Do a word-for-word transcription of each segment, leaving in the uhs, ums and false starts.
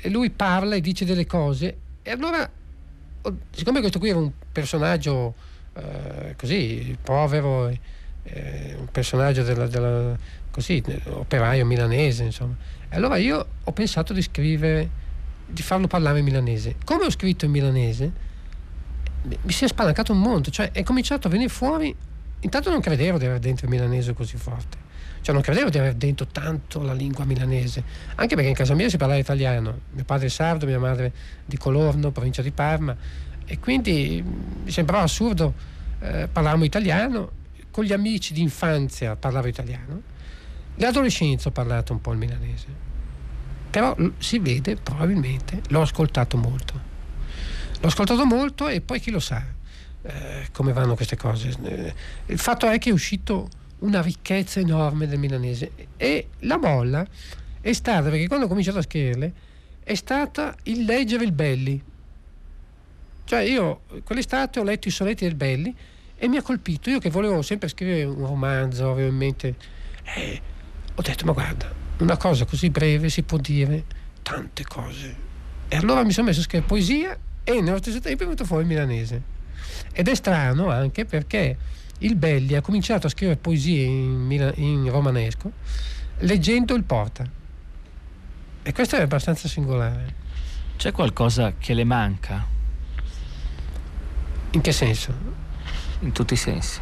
e lui parla e dice delle cose, e allora, siccome questo qui era un personaggio eh, così povero, eh, un personaggio della, della, così operaio milanese, insomma, e allora io ho pensato di scrivere, di farlo parlare in milanese. Come ho scritto in milanese, mi si è spalancato un mondo, cioè è cominciato a venire fuori. Intanto non credevo di avere dentro il milanese così forte, cioè non credevo di avere dentro tanto la lingua milanese, anche perché in casa mia si parlava italiano, mio padre è sardo, mia madre di Colorno, provincia di Parma, e quindi mi sembrava assurdo. Eh, parlavamo italiano, con gli amici di infanzia parlavo italiano, l'adolescenza ho parlato un po' il milanese, però si vede, probabilmente l'ho ascoltato molto l'ho ascoltato molto e poi chi lo sa eh, come vanno queste cose. Eh, il fatto è che è uscito una ricchezza enorme del milanese, e la molla è stata, perché quando ho cominciato a scriverle, è stata il leggere il Belli. Cioè io quell'estate ho letto i sonetti del Belli e mi ha colpito. Io che volevo sempre scrivere un romanzo, avevo in mente, eh, ho detto ma guarda, una cosa così breve si può dire tante cose, e allora mi sono messo a scrivere poesia e nello stesso tempo è venuto fuori il milanese. Ed è strano anche perché il Belli ha cominciato a scrivere poesie in, Mila- in romanesco leggendo il Porta, e questo è abbastanza singolare. C'è qualcosa che le manca? In che senso? In tutti i sensi.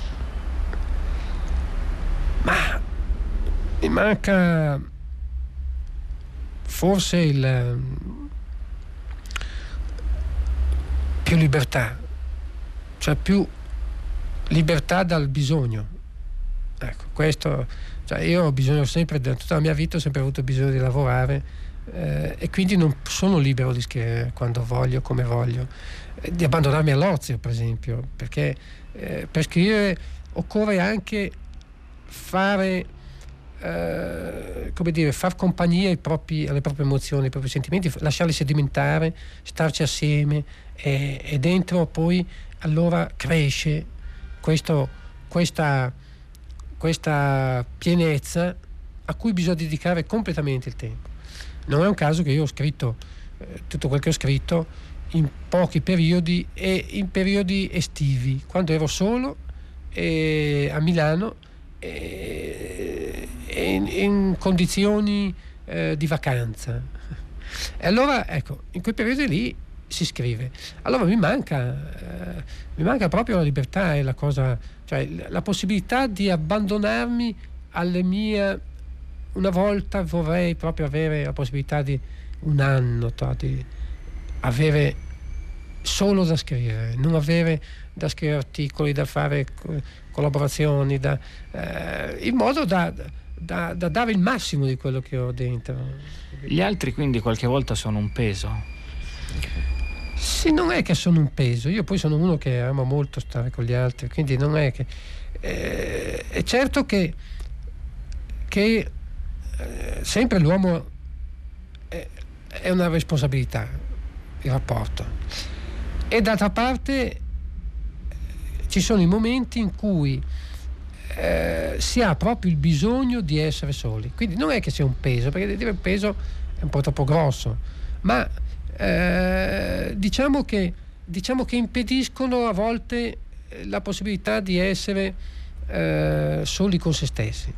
Ma mi manca forse il più libertà, cioè più libertà dal bisogno. Ecco, questo, cioè io ho bisogno sempre, tutta la mia vita ho sempre avuto bisogno di lavorare, eh, e quindi non sono libero di scrivere quando voglio, come voglio, eh, di abbandonarmi all'ozio, per esempio, perché eh, per scrivere occorre anche fare, eh, come dire, far compagnia ai propri, alle proprie emozioni, ai propri sentimenti, lasciarli sedimentare, starci assieme, e, e dentro poi allora cresce questo, questa, questa pienezza a cui bisogna dedicare completamente il tempo. Non è un caso che io ho scritto eh, tutto quel che ho scritto in pochi periodi, e in periodi estivi, quando ero solo eh, a Milano, e, e in, in condizioni eh, di vacanza. E allora ecco, in quei periodi lì si scrive. Allora mi manca eh, mi manca proprio la libertà, e la cosa, cioè la possibilità di abbandonarmi alle mie. Una volta vorrei proprio avere la possibilità di un anno di avere solo da scrivere, non avere da scrivere articoli, da fare collaborazioni, da, eh, in modo da, da, da dare il massimo di quello che ho dentro. Gli altri quindi qualche volta sono un peso? Sì, non è che sono un peso, io poi sono uno che ama molto stare con gli altri, quindi non è che eh, è certo che che eh, sempre l'uomo è, è una responsabilità, il rapporto, e d'altra parte eh, ci sono i momenti in cui eh, si ha proprio il bisogno di essere soli, quindi non è che sia un peso, perché dire un peso è un po' troppo grosso, ma eh, diciamo che diciamo che impediscono a volte la possibilità di essere eh, soli con se stessi,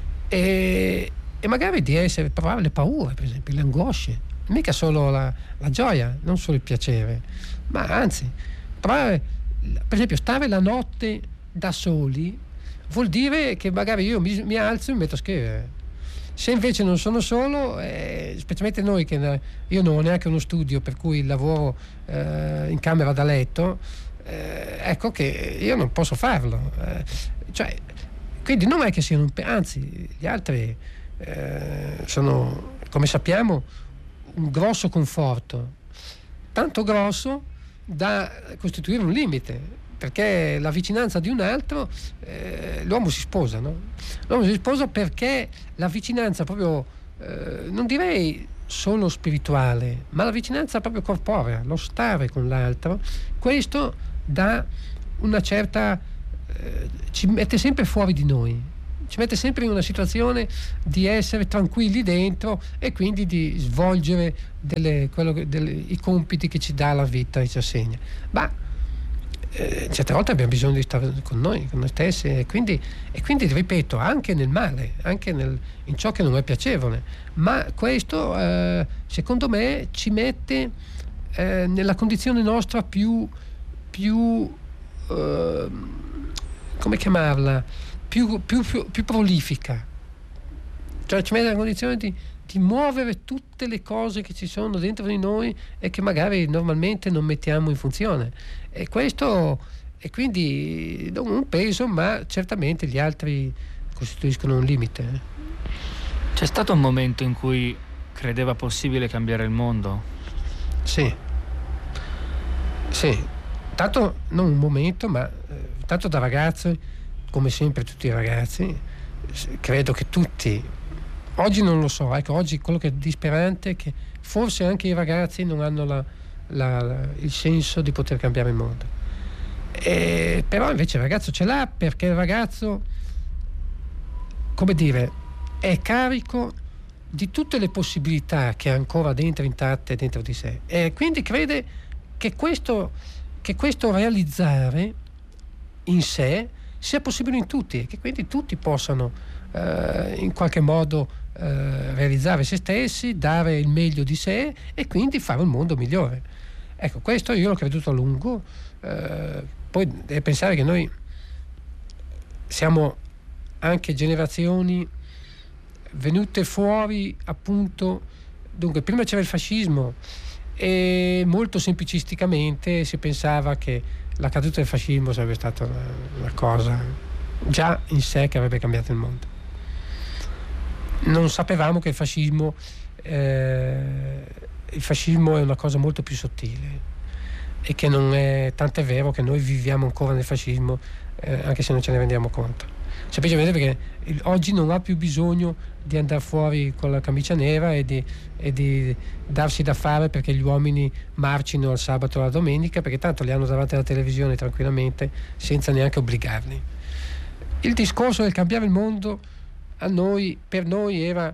e, e magari di essere, provare le paure, per esempio le angosce, mica solo la, la gioia, non solo il piacere, ma anzi provare, per esempio stare la notte da soli vuol dire che magari io mi, mi alzo e mi metto a scrivere. Se invece non sono solo, eh, specialmente noi che io non ho neanche uno studio, per cui lavoro eh, in camera da letto, eh, ecco che io non posso farlo, eh, cioè, quindi non è che siano un pe- anzi gli altri eh, sono, come sappiamo, un grosso conforto, tanto grosso da costituire un limite, perché la vicinanza di un altro, eh, l'uomo si sposa, no? L'uomo si sposa perché la vicinanza proprio, eh, non direi solo spirituale, ma la vicinanza proprio corporea, lo stare con l'altro, questo dà una certa, eh, ci mette sempre fuori di noi, ci mette sempre in una situazione di essere tranquilli dentro e quindi di svolgere delle, quello, delle, i compiti che ci dà la vita e ci assegna. Ma eh, certe volte abbiamo bisogno di stare con noi, con noi stessi, e quindi, e quindi ripeto, anche nel male, anche nel, in ciò che non è piacevole. Ma questo eh, secondo me ci mette eh, nella condizione nostra più, più eh, come chiamarla? Più, più, più, più prolifica, cioè ci mette nella condizione di, di muovere tutte le cose che ci sono dentro di noi e che magari normalmente non mettiamo in funzione, e questo e quindi non un peso, ma certamente gli altri costituiscono un limite. C'è stato un momento in cui credeva possibile cambiare il mondo? Sì, sì, tanto non un momento, ma eh, tanto da ragazzo, come sempre tutti i ragazzi, credo che tutti, oggi non lo so, ecco, oggi quello che è disperante è che forse anche i ragazzi non hanno la, la, la, il senso di poter cambiare il mondo, e, però invece il ragazzo ce l'ha, perché il ragazzo, come dire, è carico di tutte le possibilità che ha ancora dentro, intatte dentro di sé, e quindi crede che questo, che questo realizzare in sé sia possibile in tutti, e che quindi tutti possano eh, in qualche modo eh, realizzare se stessi, dare il meglio di sé e quindi fare un mondo migliore. Ecco, questo io l'ho creduto a lungo, eh, poi deve pensare che noi siamo anche generazioni venute fuori, appunto, dunque prima c'era il fascismo e molto semplicisticamente si pensava che la caduta del fascismo sarebbe stata una, una cosa già in sé che avrebbe cambiato il mondo. Non sapevamo che il fascismo eh, il fascismo è una cosa molto più sottile, e che non è, tant'è vero che noi viviamo ancora nel fascismo eh, anche se non ce ne rendiamo conto, semplicemente perché il, oggi non ha più bisogno di andare fuori con la camicia nera e di, e di darsi da fare perché gli uomini marcino al sabato o alla domenica, perché tanto li hanno davanti alla televisione tranquillamente senza neanche obbligarli. Il discorso del cambiare il mondo a noi, per noi era,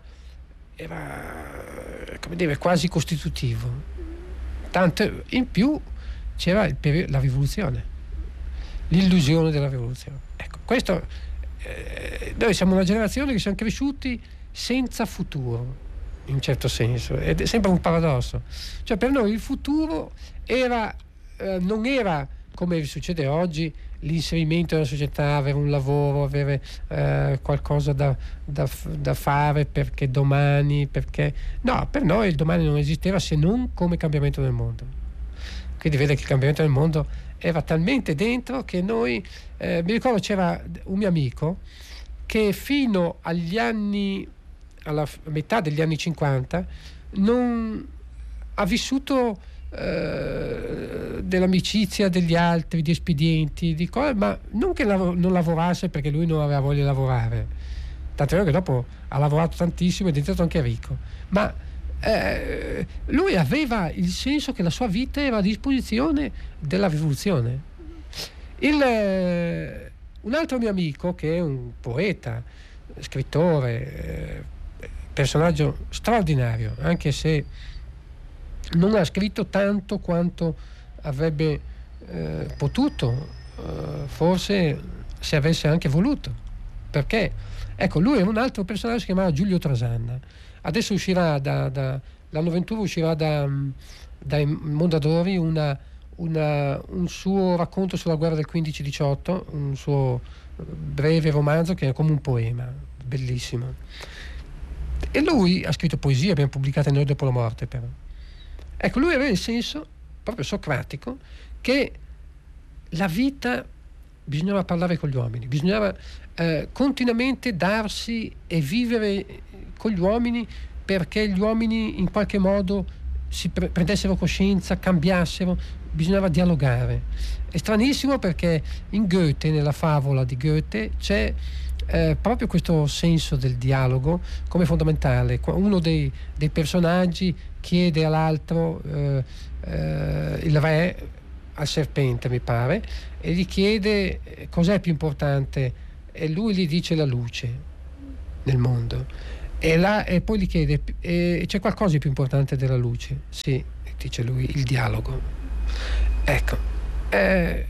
era come dire, quasi costitutivo, tanto in più c'era il peri- la rivoluzione, l'illusione della rivoluzione. Ecco, questo eh, noi siamo una generazione che siamo cresciuti senza futuro, in un certo senso, ed è sempre un paradosso. Cioè per noi il futuro era eh, non era, come succede oggi, l'inserimento nella società, avere un lavoro, avere eh, qualcosa da, da, da fare perché domani, perché no, per noi il domani non esisteva se non come cambiamento del mondo. Quindi vede che il cambiamento del mondo era talmente dentro che noi eh, mi ricordo c'era un mio amico che fino agli anni, alla metà degli anni cinquanta, non ha vissuto eh, dell'amicizia degli altri, di espedienti, di cose, ma non che lav- non lavorasse perché lui non aveva voglia di lavorare, tanto è vero che dopo ha lavorato tantissimo ed è diventato anche ricco, ma eh, lui aveva il senso che la sua vita era a disposizione della rivoluzione. Il, eh, un altro mio amico, che è un poeta, scrittore, eh, personaggio straordinario, anche se non ha scritto tanto quanto avrebbe eh, potuto, eh, forse se avesse anche voluto, perché ecco, lui è un altro personaggio che si chiamava Giulio Trasanna. Adesso uscirà da, da l'anno ventuno uscirà da, dai Mondadori una, una, un suo racconto sulla guerra del quindici diciotto, un suo breve romanzo che è come un poema bellissimo. E lui ha scritto poesie, abbiamo pubblicato Noi dopo la morte, però. Ecco, lui aveva il senso proprio socratico che la vita bisognava parlare con gli uomini, bisognava eh, continuamente darsi e vivere con gli uomini, perché gli uomini in qualche modo si pre- prendessero coscienza, cambiassero, bisognava dialogare. È stranissimo perché in Goethe, nella favola di Goethe, c'è eh, proprio questo senso del dialogo come fondamentale. Uno dei, dei personaggi chiede all'altro, eh, eh, il re, al serpente mi pare, e gli chiede cos'è più importante, e lui gli dice la luce. nel mondo. E, là, e poi gli chiede: e c'è qualcosa di più importante della luce? Sì, dice lui, il dialogo. Ecco, eh,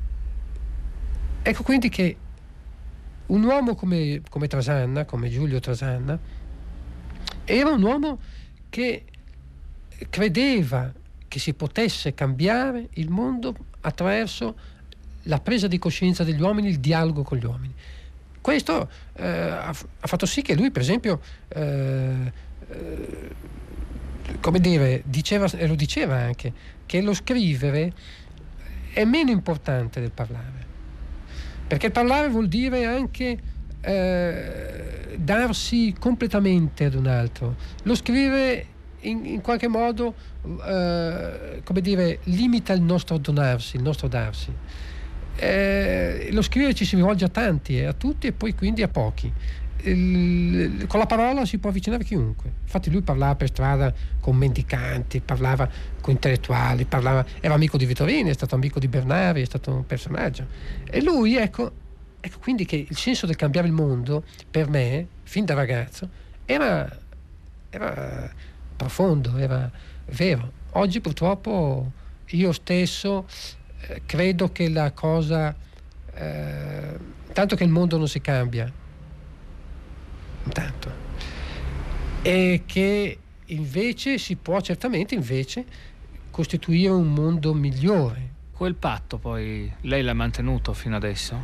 ecco quindi che un uomo come, come Trasanna, come Giulio Trasanna, era un uomo che credeva che si potesse cambiare il mondo attraverso la presa di coscienza degli uomini, il dialogo con gli uomini. Questo eh, ha, ha fatto sì che lui, per esempio, eh, eh, come dire, diceva, e lo diceva anche, che lo scrivere è meno importante del parlare, perché il parlare vuol dire anche eh, darsi completamente ad un altro. Lo scrivere in, in qualche modo, eh, come dire, limita il nostro donarsi, il nostro darsi. Eh, lo scrivere ci si rivolge a tanti, eh, a tutti e poi quindi a pochi. Il, con la parola si può avvicinare chiunque. Infatti lui parlava per strada con mendicanti, parlava con intellettuali, parlava, era amico di Vittorini, è stato amico di Bernari, è stato un personaggio. E lui, ecco, ecco quindi che il senso del cambiare il mondo per me, fin da ragazzo, era, era profondo, era vero. Oggi purtroppo io stesso eh, credo che la cosa, eh, tanto che il mondo non si cambia, intanto, e che invece si può certamente invece costituire un mondo migliore. Quel patto poi lei l'ha mantenuto fino adesso?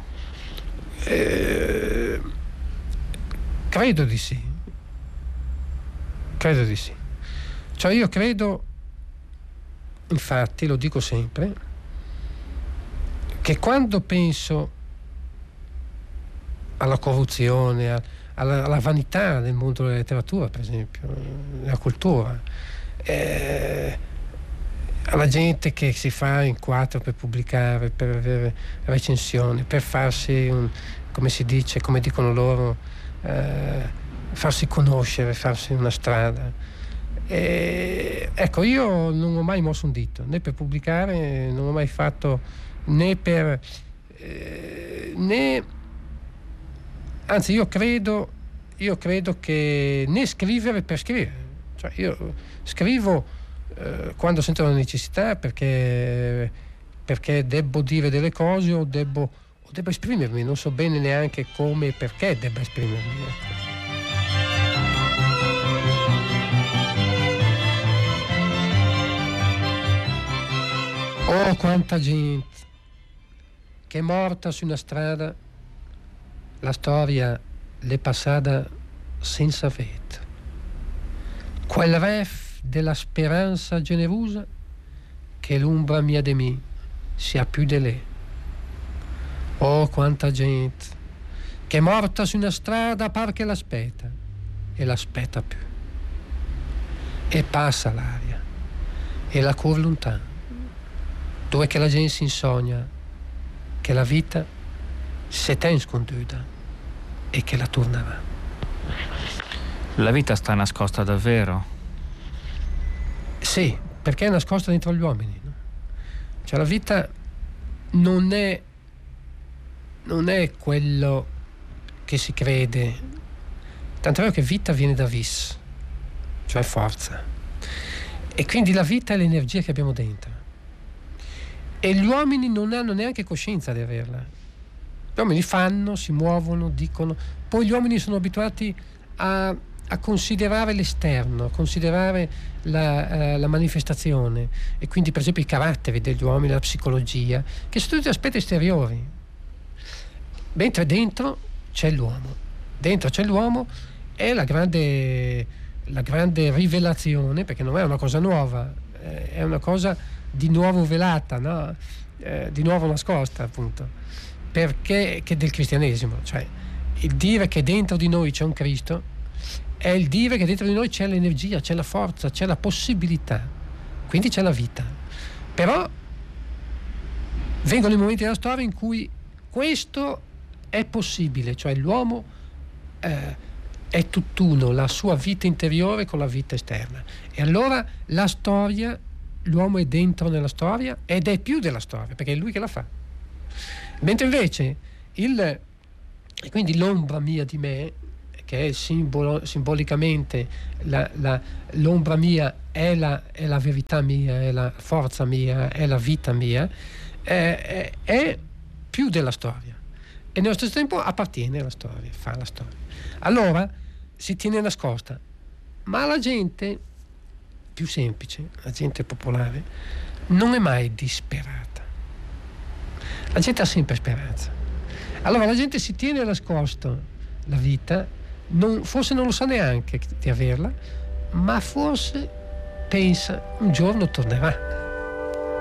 Eh, credo di sì, credo di sì. Cioè io credo, infatti lo dico sempre, che quando penso alla corruzione, a Alla, alla vanità del mondo della letteratura, per esempio, della cultura, eh, alla gente che si fa in quattro per pubblicare, per avere recensioni, per farsi un, come si dice, come dicono loro, eh, farsi conoscere, farsi una strada. E, ecco, io non ho mai mosso un dito, né per pubblicare, non ho mai fatto, né per eh, né anzi io credo io credo che né scrivere per scrivere, cioè io scrivo eh, quando sento la necessità, perché perché debbo dire delle cose o debbo, o debbo esprimermi, non so bene neanche come e perché debba esprimermi, ecco. Oh, quanta gente che è morta su una strada, la storia l'è passata senza vet. Quel ref della speranza generosa che l'ombra mia di me sia più di lei. Oh, quanta gente che è morta su una strada par che l'aspetta e l'aspetta più. E passa l'aria e la cor lontana, dove che la gente si insogna che la vita se ten sconduta e che la tornerà. La vita sta nascosta davvero? Sì, perché è nascosta dentro gli uomini, no? Cioè la vita non è non è quello che si crede, tanto è vero che vita viene da vis, cioè forza, e quindi la vita è l'energia che abbiamo dentro, e gli uomini non hanno neanche coscienza di averla. Gli uomini fanno, si muovono, dicono, poi gli uomini sono abituati a, a considerare l'esterno, a considerare la, eh, la manifestazione, e quindi per esempio i caratteri degli uomini, la psicologia, che sono tutti aspetti esteriori, mentre dentro c'è l'uomo. Dentro c'è l'uomo, è la grande, la grande rivelazione, perché non è una cosa nuova, eh, è una cosa di nuovo velata, no? eh, di nuovo nascosta, appunto, perché che del cristianesimo, cioè il dire che dentro di noi c'è un Cristo è il dire che dentro di noi c'è l'energia, c'è la forza, c'è la possibilità, quindi c'è la vita. Però vengono i momenti della storia in cui questo è possibile, cioè l'uomo eh, è tutt'uno, la sua vita interiore con la vita esterna, e allora la storia, l'uomo è dentro nella storia ed è più della storia, perché è lui che la fa. Mentre invece il, e quindi l'ombra mia di me, che è il simbolo, simbolicamente la, la, l'ombra mia è la, è la verità mia, è la forza mia, è la vita mia, è, è, è più della storia e nello stesso tempo appartiene alla storia, fa la storia. Allora si tiene nascosta, ma la gente più semplice, la gente popolare, non è mai disperata. La gente ha sempre speranza. Allora la gente si tiene nascosto la vita, non, forse non lo sa neanche di averla, ma forse pensa un giorno tornerà.